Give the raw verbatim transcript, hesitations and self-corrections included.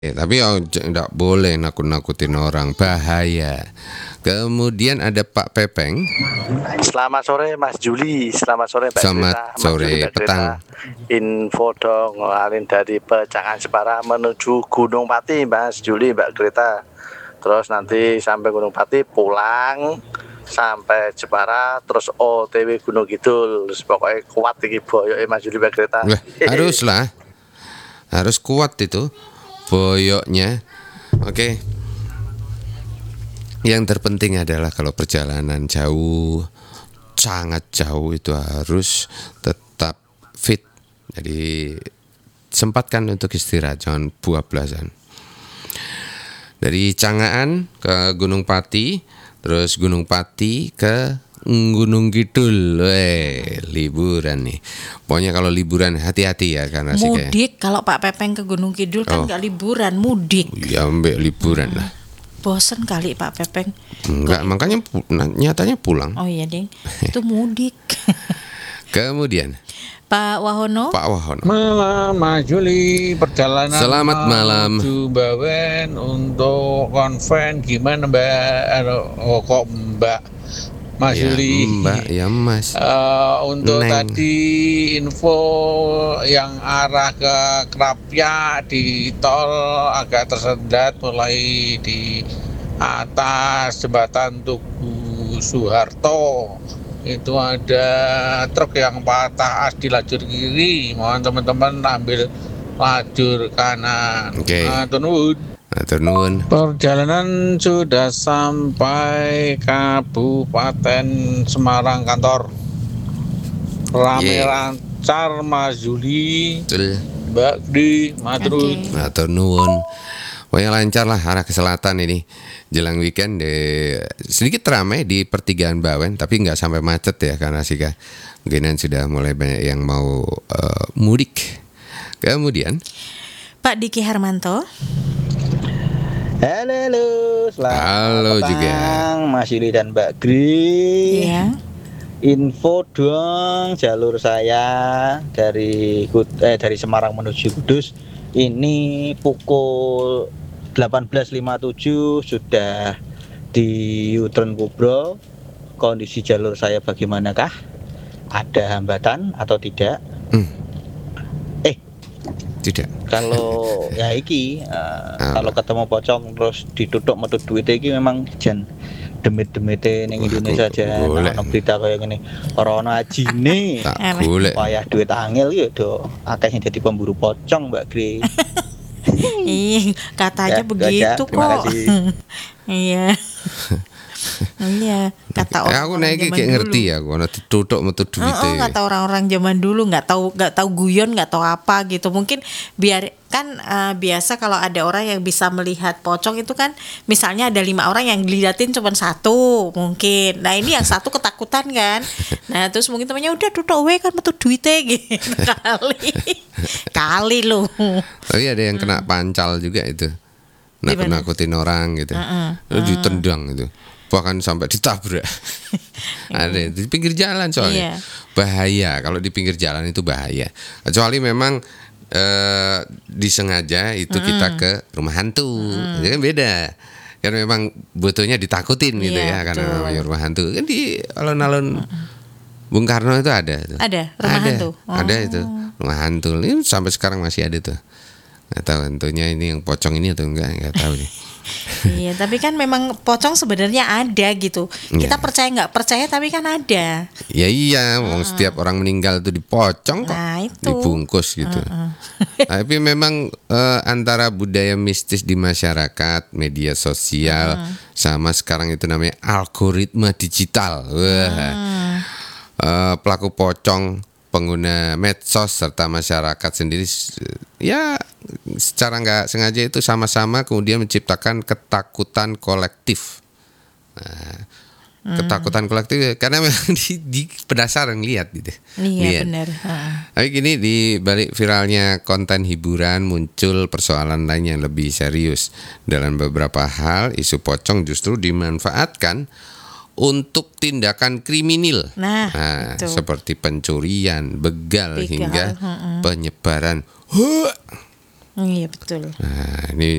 Eh, tapi oh, tidak boleh nakut-nakutin orang, bahaya. Kemudian ada Pak Pepeng. Selamat sore Mas Juli, selamat sore Mbak Selamat Greta. Mas sore, Juli, Mbak petang. Greta. Info dong, ngalin dari Pecangan Jepara menuju Gunung Pati, Mas Juli, Mbak Greta. Terus nanti sampai Gunung Pati pulang sampai Jepara, terus O T W Gunung Kidul. Terus pokoknya kuat iki boyoke Mas Juli, Mbak Greta. Wah, haruslah, harus kuat itu boyoknya. Oke. Yang terpenting adalah kalau perjalanan jauh, sangat jauh, itu harus tetap fit. Jadi sempatkan untuk istirahat, jangan buah-belasan. Dari Cangaan ke Gunung Pati, terus Gunung Pati ke Gunung Kidul, eh liburan nih. Pokoknya kalau liburan hati-hati ya, karena sih kayak Mudik, kalau Pak Pepeng ke Gunung Kidul kan Oh. nggak liburan, mudik. ya ambek liburan lah. Bosen kali Pak Pepeng. Enggak, makanya pu- nah, nyatanya pulang. Oh iya ding, itu mudik. Kemudian Pak Wahono, Pak Wahono. Malam Mas Juli, perjalanan Selamat malam. menuju Bawen untuk konven gimana Mbak? Aduh, oh, kok Mbak Mas Ya, Juli? Mbak, ya Mas. Eh, untuk Neng. tadi info yang arah ke Krapia di tol agak tersendat mulai di atas jembatan Tugu Soeharto. Itu ada truk yang patah as di lajur kiri. Mohon teman-teman ambil lajur kanan. Oke. Matur nuwun. Matur nuwun. Perjalanan sudah sampai Kabupaten Semarang kantor. Rame Yeah. lancar Mas Juli, Betul. Mbak Di, matur nuwun. Oke. Matur nuwun. Pokoknya lancar lah arah ke selatan ini. Jelang weekend eh, sedikit ramai di pertigaan Bawen, tapi nggak sampai macet ya, karena sih kemungkinan sudah mulai banyak yang mau eh, mudik. Kemudian Pak Diki Harmanto, Halo, halo, selamat Halo petang, juga. Mas Yuli dan Mbak Gri. ya. Info dong jalur saya dari Kud- eh, dari Semarang menuju Kudus. Ini pukul delapan belas lima puluh tujuh sudah di U-turn Kubro. Kondisi jalur saya bagaimanakah? Ada hambatan atau tidak? tidak. Kalau ya iki uh, Ah. kalau ketemu pocong terus ditutup metu duit iki memang jan demit-demite ning Wah, Indonesia go- aja golek. ana berita kaya ngene ora ajine Tak Apa? boleh. payah duit angel ya do akeh sing dadi pemburu pocong Mbak Gri. Ih, katanya Ya, itu begitu aja. Terima kok. kasih. Iya. Iya, kata Eh, aku orang-orang naik zaman kayak dulu. ngerti ya, gua nanti tutup metu duit. Oh, nggak tahu orang-orang zaman dulu, nggak tahu nggak tahu guyon, nggak tahu apa gitu. Mungkin biar kan eh, biasa kalau ada orang yang bisa melihat pocong itu kan, misalnya ada lima orang yang dilihatin cuma satu mungkin. Nah ini yang satu ketakutan kan. Nah terus mungkin temannya udah tutup we kan metu duitnya gitu kali kali loh. Tapi ada yang kena pancal juga itu. Nakut-nakutin orang gitu. Lalu ditendang gitu. Bahkan sampai ditabrak. Ada di pinggir jalan soalnya. Iya. Bahaya, kalau di pinggir jalan itu bahaya. Kecuali memang eh, disengaja itu kita ke rumah hantu. Itu kan beda. Kan memang butuhnya ditakutin gitu Iya, ya, karena betul. namanya rumah hantu. Kan di alun-alun Bung Karno itu ada tuh. Ada rumah ada, hantu? Ada Oh. itu rumah hantu. Ini sampai sekarang masih ada tuh. Nggak tahu hantunya ini yang pocong ini atau enggak, nggak tahu nih. Iya, tapi kan memang pocong sebenarnya ada gitu. Kita Iya. percaya nggak percaya tapi kan ada. Ya iya, wong setiap orang meninggal itu dipocong kok, Nah, itu. dibungkus gitu. Tapi memang eh, antara budaya mistis di masyarakat, media sosial, sama sekarang itu namanya algoritma digital. Wah, Eh, pelaku pocong, pengguna medsos serta masyarakat sendiri, s- ya secara nggak sengaja itu sama-sama kemudian menciptakan ketakutan kolektif. Nah, ketakutan kolektif karena memang di, di penasaran lihat gitu. Iya Lihat. benar. Heeh. Tapi gini, di balik viralnya konten hiburan muncul persoalan lain yang lebih serius. Dalam beberapa hal, isu pocong justru dimanfaatkan untuk tindakan kriminal. Nah, itu. seperti pencurian, begal, Begal, hingga heeh. penyebaran hoax. Iya betul. Nah, ini